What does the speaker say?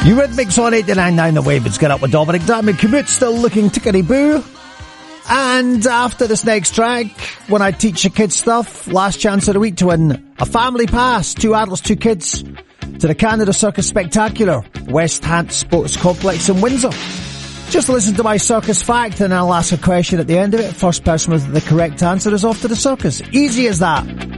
Eurythmics on 89.9 The Wave. It's Get Up with Dominic Diamond. Commute still looking tickety-boo. And after this next track, when I teach the kids stuff, last chance of the week to win a family pass, 2 adults, 2 kids, to the Canada Circus Spectacular, West Hants Sports Complex in Windsor. Just listen to my circus fact and I'll ask a question at the end of it. First person with the correct answer is off to the circus. Easy as that.